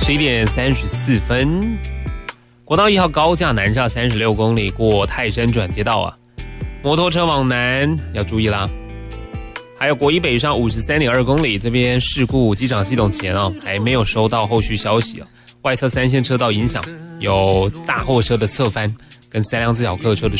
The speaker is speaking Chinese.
11点34分，国道1号高架南下36公里过泰山转接道啊，摩托车往南要注意啦。还有国一北上53.2公里，这边事故机场系统前啊，还没有收到后续消息啊。外侧3线车道影响，有大货车的侧翻跟3辆自小客车的